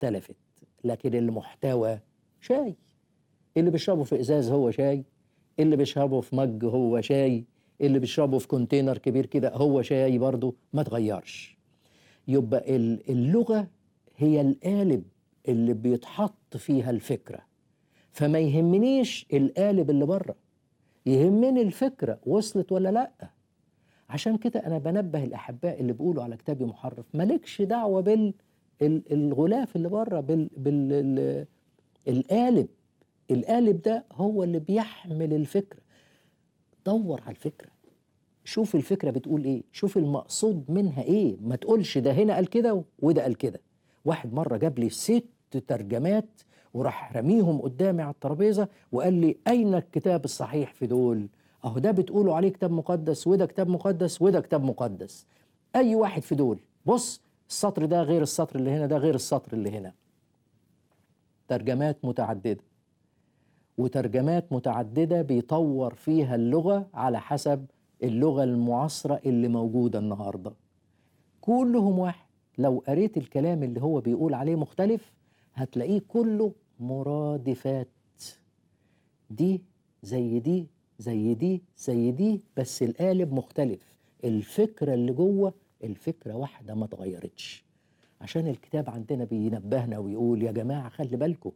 اختلفت، لكن المحتوى شاي. اللي بيشربه في ازاز هو شاي، اللي بيشربه في مج هو شاي، اللي بيشربه في كونتينر كبير كده هو شاي برضه، ما تغيرش. يبقى اللغة هي القالب اللي بيتحط فيها الفكرة، فما يهمنيش القالب اللي بره، يهمني الفكرة وصلت ولا لأ. عشان كده أنا بنبه الأحباء اللي بيقولوا على كتابي محرف، مالكش دعوة بالغلاف اللي بره، القالب. القالب ده هو اللي بيحمل الفكرة. دور على الفكرة، شوف الفكرة بتقول ايه، شوف المقصود منها ايه. ما تقولش ده هنا قال كده وده قال كده. واحد مرة جاب لي 6 ترجمات وراح رميهم قدامي على الترابيزة وقال لي أين الكتاب الصحيح في دول؟ أهو ده بتقولوا عليه كتاب مقدس، وده كتاب مقدس، وده كتاب مقدس. أي واحد في دول؟ بص، السطر ده غير السطر اللي هنا، ده غير السطر اللي هنا. ترجمات متعددة، وترجمات متعددة بيطور فيها اللغة على حسب اللغة المعاصرة اللي موجودة النهاردة. كلهم واحد. لو قريت الكلام اللي هو بيقول عليه مختلف، هتلاقيه كله مرادفات، دي زي دي زي دي زي دي، بس القالب مختلف. الفكرة اللي جوه الفكرة واحدة ما تغيرتش. عشان الكتاب عندنا بينبهنا ويقول يا جماعة خلي بالكم،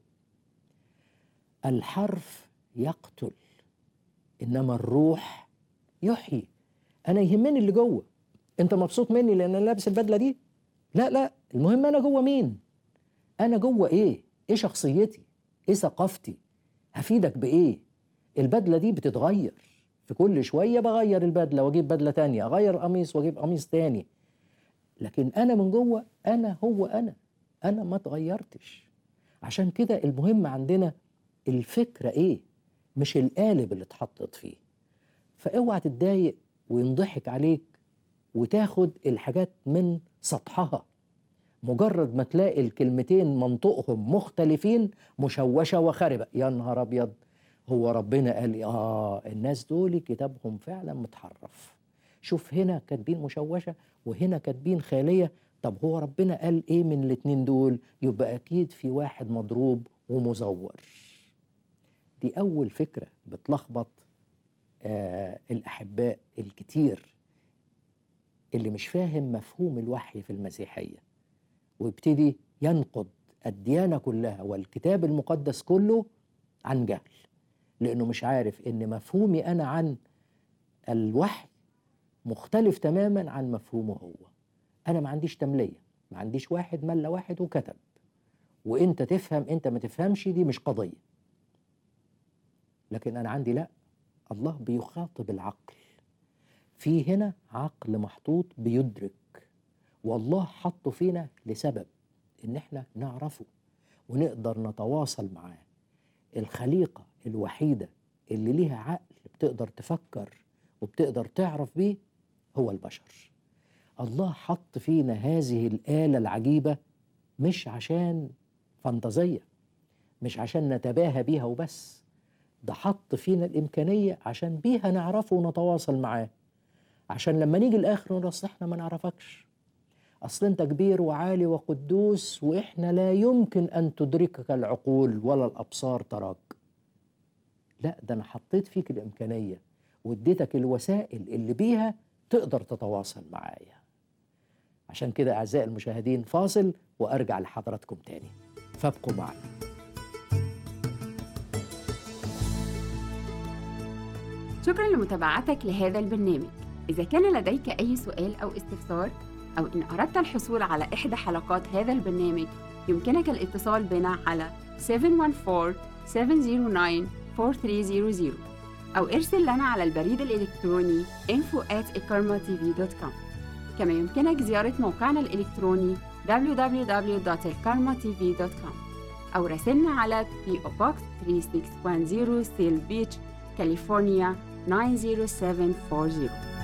الحرف يقتل إنما الروح يحيي. أنا يهمني اللي جوه. أنت مبسوط مني لأن أنا لابس البدلة دي؟ لا، المهم أنا جوه مين؟ أنا جوه إيه؟ إيه شخصيتي؟ إيه ثقافتي؟ هفيدك بإيه؟ البدلة دي بتتغير، في كل شوية بغير البدلة وأجيب بدلة تانية، أغير قميص وأجيب قميص تاني. لكن أنا من جوه أنا هو أنا ما اتغيرتش. عشان كده المهم عندنا الفكرة إيه، مش القالب اللي اتحطت فيه. فاوعى تتضايق وينضحك عليك وتاخد الحاجات من سطحها. مجرد ما تلاقي الكلمتين منطقهم مختلفين، مشوشة وخربة، يا نهار أبيض، هو ربنا قال الناس دول كتابهم فعلا متحرف. شوف هنا كاتبين مشوشة وهنا كاتبين خالية. طب هو ربنا قال ايه من الاتنين دول؟ يبقى أكيد في واحد مضروب ومزور. دي أول فكرة بتلخبط الأحباء الكتير اللي مش فاهم مفهوم الوحي في المسيحية، ويبتدي ينقض الديانة كلها والكتاب المقدس كله عن جهل، لأنه مش عارف إن مفهومي أنا عن الوحي مختلف تماما عن مفهومه هو. أنا ما عنديش تملية، ما عنديش واحد ملى واحد وكتب، وإنت تفهم إنت ما تفهمش، دي مش قضية. لكن أنا عندي لأ، الله بيخاطب العقل. في هنا عقل محطوط بيدرك، والله حطه فينا لسبب إن إحنا نعرفه ونقدر نتواصل معاه. الخليقة الوحيدة اللي ليها عقل بتقدر تفكر وبتقدر تعرف بيه هو البشر. الله حط فينا هذه الآلة العجيبة مش عشان فانتازية، مش عشان نتباهى بيها وبس، ده حط فينا الإمكانية عشان بيها نعرفه ونتواصل معاه. عشان لما نيجي الآخر نقول أصل إحنا ما نعرفكش، أصل أنت كبير وعالي وقدوس وإحنا لا يمكن أن تدركك العقول ولا الأبصار تراك. لا، ده أنا حطيت فيك الإمكانية واديتك الوسائل اللي بيها تقدر تتواصل معايا. عشان كده أعزائي المشاهدين، فاصل وأرجع لحضراتكم تاني، فابقوا معنا. شكرا لمتابعتك لهذا البرنامج. إذا كان لديك أي سؤال أو استفسار، أو إن أردت الحصول على إحدى حلقات هذا البرنامج، يمكنك الاتصال بنا على 714-709-4300 أو ارسل لنا على البريد الإلكتروني info@elkarmatv.com. كما يمكنك زيارة موقعنا الإلكتروني www.elkarmatv.com أو راسلنا على PO Box 3610 Seal Beach, كاليفورنيا 90740.